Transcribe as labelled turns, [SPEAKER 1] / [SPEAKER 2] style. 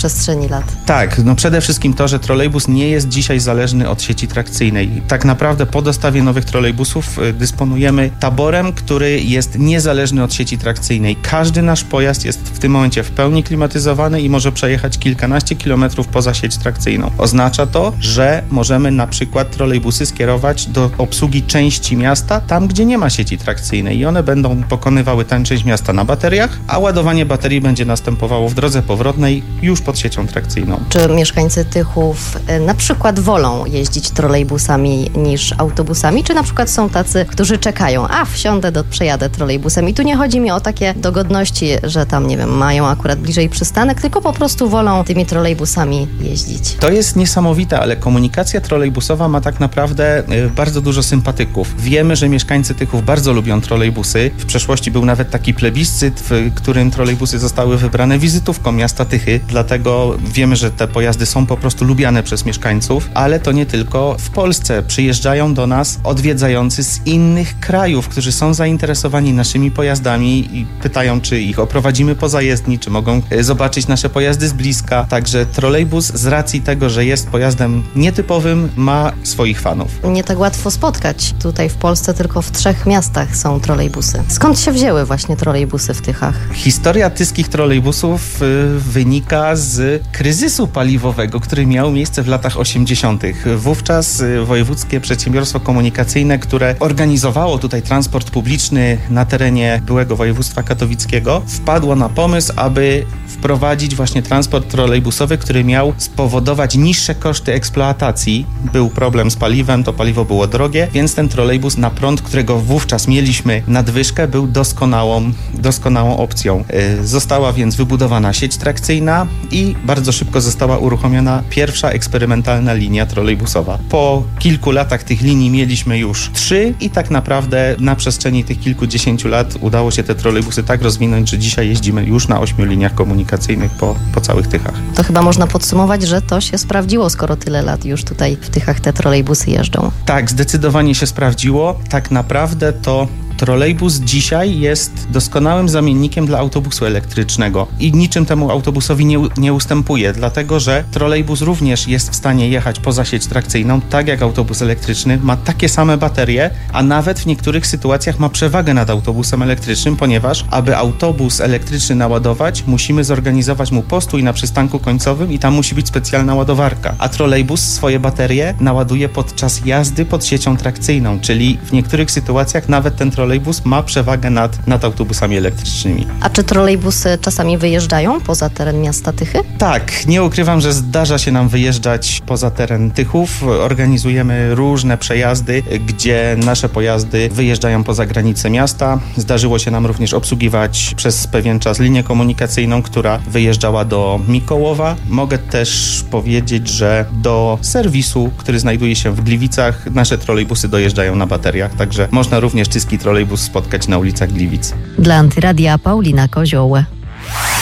[SPEAKER 1] przestrzeni lat?
[SPEAKER 2] Tak, przede wszystkim to, że trolejbus nie jest dzisiaj zależny od sieci trakcyjnej. Tak naprawdę po dostawie nowych trolejbusów dysponujemy taborem, który jest niezależny od sieci trakcyjnej. Każdy nasz pojazd jest w tym momencie w pełni klimatyzowany i może przejechać kilkanaście kilometrów poza sieć trakcyjną. Oznacza to, że możemy na przykład trolejbusy skierować do obsługi części miasta, tam gdzie nie ma sieci trakcyjnej i one będą pokonywały tę część miasta na bateriach, a ładowanie baterii będzie następowało w drodze powrotnej już pod siecią trakcyjną.
[SPEAKER 1] Czy mieszkańcy Tychów na przykład wolą jeździć trolejbusami niż autobusami, czy na przykład są tacy, którzy czekają, wsiądę, przejadę trolejbusem i tu nie chodzi mi o takie dogodności, że tam, nie wiem, mają akurat bliżej przystanek, tylko po prostu wolą tymi trolejbusami jeździć.
[SPEAKER 2] To jest niesamowite, ale komunikacja trolejbusowa ma tak naprawdę bardzo dużo sympatyków. Wiemy, że mieszkańcy Tychów bardzo lubią trolejbusy. W przeszłości był nawet taki plebiscyt, w którym trolejbusy zostały wybrane wizytówką miasta Tychy, dlatego wiemy, że te pojazdy są po prostu lubiane przez mieszkańców, ale to nie tylko w Polsce. Przyjeżdżają do nas odwiedzający z innych krajów, którzy są zainteresowani naszymi pojazdami i pytają, czy ich oprowadzimy po zajezdni, czy mogą zobaczyć nasze pojazdy z bliska. Także trolejbus z racji tego, że jest pojazdem nietypowym, ma swoich fanów. Nie
[SPEAKER 1] tak łatwo spotkać. Tutaj w Polsce tylko w 3 miastach są trolejbusy. Skąd się wzięły właśnie trolejbusy w Tychach?
[SPEAKER 2] Historia tyskich trolejbusów wynika z kryzysu paliwowego, który miał miejsce w latach 80. Wówczas Wojewódzkie Przedsiębiorstwo Komunikacyjne, które organizowało tutaj transport publiczny na terenie byłego województwa katowickiego, wpadło na pomysł, aby wprowadzić właśnie transport trolejbusowy, który miał spowodować niższe koszty eksploatacji. Był problem z paliwem, to paliwo było drogie, więc ten trolejbus na prąd, którego wówczas mieliśmy nadwyżkę, był doskonałą opcją. Została więc wybudowana sieć trakcyjna i bardzo szybko została uruchomiona pierwsza eksperymentalna linia trolejbusowa. Po kilku latach tych linii mieliśmy już 3 i tak naprawdę na przestrzeni tych kilkudziesięciu lat udało się te trolejbusy tak rozwinąć, że dzisiaj jeździmy już na 8 liniach komunikacyjnych po całych Tychach.
[SPEAKER 1] To chyba można podsumować, że to się sprawdziło, skoro tyle lat już tutaj w Tychach te trolejbusy jeżdżą.
[SPEAKER 2] Tak, zdecydowanie się sprawdziło. Tak naprawdę to trolejbus dzisiaj jest doskonałym zamiennikiem dla autobusu elektrycznego i niczym temu autobusowi nie ustępuje, dlatego że trolejbus również jest w stanie jechać poza sieć trakcyjną, tak jak autobus elektryczny, ma takie same baterie, a nawet w niektórych sytuacjach ma przewagę nad autobusem elektrycznym, ponieważ aby autobus elektryczny naładować, musimy zorganizować mu postój na przystanku końcowym i tam musi być specjalna ładowarka, a trolejbus swoje baterie naładuje podczas jazdy pod siecią trakcyjną, czyli w niektórych sytuacjach nawet ten trolejbus ma przewagę nad autobusami elektrycznymi.
[SPEAKER 1] A czy trolejbusy czasami wyjeżdżają poza teren miasta Tychy?
[SPEAKER 2] Tak, nie ukrywam, że zdarza się nam wyjeżdżać poza teren Tychów. Organizujemy różne przejazdy, gdzie nasze pojazdy wyjeżdżają poza granice miasta. Zdarzyło się nam również obsługiwać przez pewien czas linię komunikacyjną, która wyjeżdżała do Mikołowa. Mogę też powiedzieć, że do serwisu, który znajduje się w Gliwicach, nasze trolejbusy dojeżdżają na bateriach, także można również tyski trolejbus spotkać na ulicach Gliwic.
[SPEAKER 1] Dla Antyradia Paulina Kozioł.